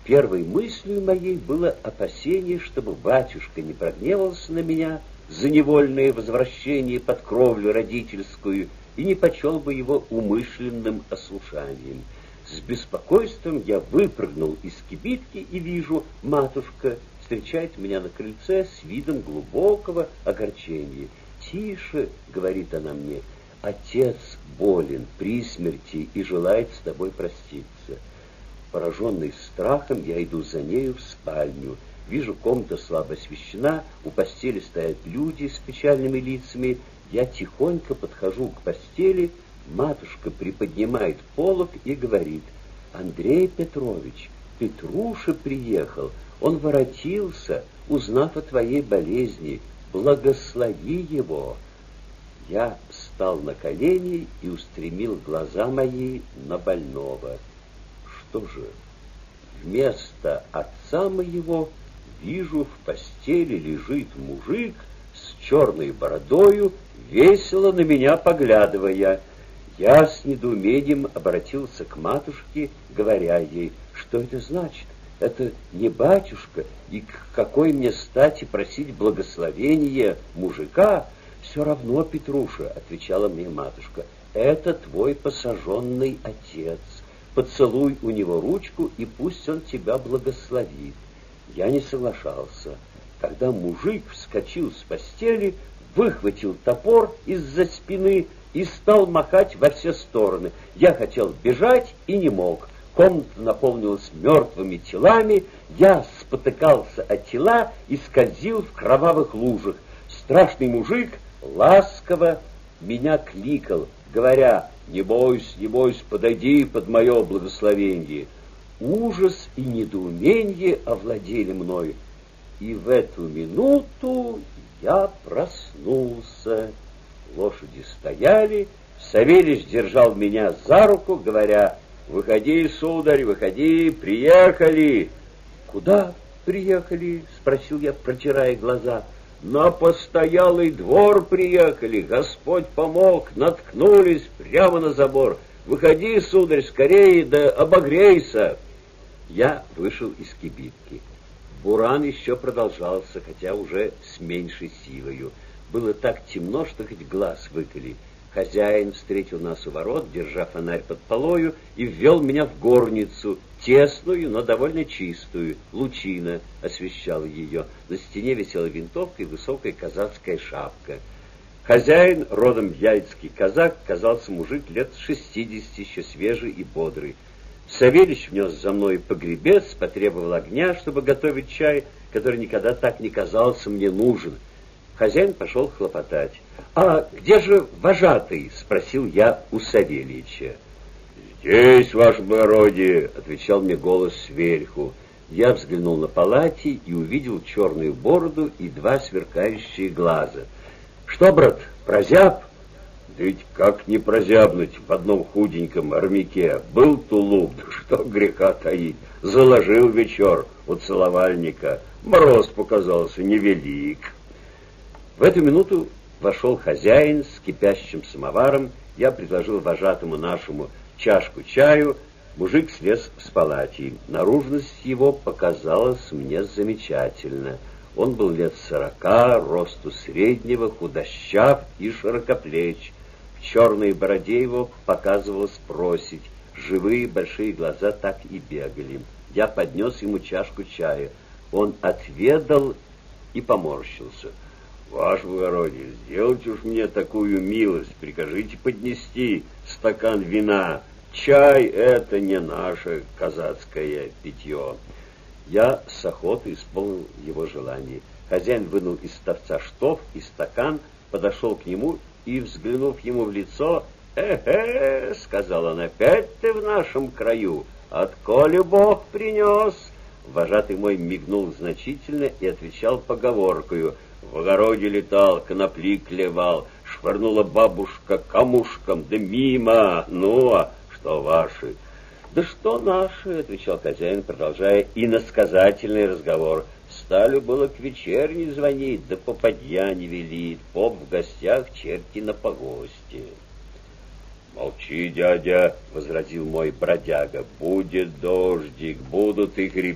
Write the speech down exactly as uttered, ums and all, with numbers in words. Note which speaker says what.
Speaker 1: Первой мыслью моей было опасение, чтобы батюшка не прогневался на меня за невольное возвращение под кровлю родительскую и не почел бы его умышленным ослушанием. С беспокойством я выпрыгнул из кибитки и вижу, матушка встречает меня на крыльце с видом глубокого огорчения. «Тише», — говорит она мне, — «отец болен при смерти и желает с тобой проститься». Пораженный страхом, я иду за нею в спальню. Вижу, комната слабо освещена, у постели стоят люди с печальными лицами. Я тихонько подхожу к постели, матушка приподнимает полог и говорит: «Андрей Петрович, Петруша приехал, он воротился, узнав о твоей болезни, благослови его». Я встал на колени и устремил глаза мои на больного. Что же, вместо отца моего вижу, в постели лежит мужик с черной бородою, весело на меня поглядывая. Я с недоумением обратился к матушке, говоря ей: «Что это значит? Это не батюшка, и к какой мне стати просить благословения мужика?» «Все равно, Петруша», — отвечала мне матушка, — «это твой посаженный отец. Поцелуй у него ручку, и пусть он тебя благословит». Я не соглашался. Тогда мужик вскочил с постели, выхватил топор из-за спины и стал махать во все стороны. Я хотел бежать и не мог. Комната наполнилась мертвыми телами, я спотыкался от тела и скользил в кровавых лужах. Страшный мужик ласково меня кликал, говоря: «Не бойся, не бойся, подойди под мое благословение». Ужас и недоумение овладели мною, и в эту минуту я проснулся. Лошади стояли, Савельич держал меня за руку, говоря: «Выходи, сударь, выходи, приехали». «Куда приехали?» — спросил я, протирая глаза. «На постоялый двор приехали, Господь помог, наткнулись прямо на забор. Выходи, сударь, скорее, да обогрейся». Я вышел из кибитки. Буран еще продолжался, хотя уже с меньшей силою. Было так темно, что хоть глаз выколи. Хозяин встретил нас у ворот, держа фонарь под полою, и ввел меня в горницу, тесную, но довольно чистую. Лучина освещала ее. На стене висела винтовка и высокая казацкая шапка. Хозяин, родом яицкий казак, казался мужик лет шестидесяти, еще свежий и бодрый. Савельич внес за мной погребец, потребовал огня, чтобы готовить чай, который никогда так не казался мне нужен. Хозяин пошел хлопотать. «А где же вожатый?» — спросил я у Савельича. «Здесь, ваше благородие», — отвечал мне голос сверху. Я взглянул на палати и увидел черную бороду и два сверкающие глаза. «Что, брат, прозяб?» «Да ведь как не прозябнуть в одном худеньком армяке? Был тулуп, да что греха таить, заложил вечер у целовальника, мороз показался невелик». В эту минуту вошел хозяин с кипящим самоваром. Я предложил вожатому нашему чашку чаю. Мужик слез с палати. Наружность его показалась мне замечательно. Он был лет сорока, росту среднего, худощав и широкоплеч. В черной бороде его показывалась просить. Живые большие глаза так и бегали. Я поднес ему чашку чая. Он отведал и поморщился. «Ваше благородие, сделайте уж мне такую милость, прикажите поднести стакан вина. Чай — это не наше казацкое питье». Я с охотой исполнил его желание. Хозяин вынул из торца штоф и стакан, подошел к нему и, взглянув ему в лицо: «Э-э, — сказал он, — опять ты в нашем краю, отколи Бог принес?» Вожатый мой мигнул значительно и отвечал поговоркою: «В огороде летал, конопли клевал, швырнула бабушка камушком, да мимо, ну, а что ваши?» «Да что наши?» — отвечал хозяин, продолжая иносказательный разговор. «Стали было к вечерне звонить, да попадья не велит, поп в гостях, черти на погосте». «Молчи, дядя», — возразил мой бродяга, — «будет дождик, будут и грибы».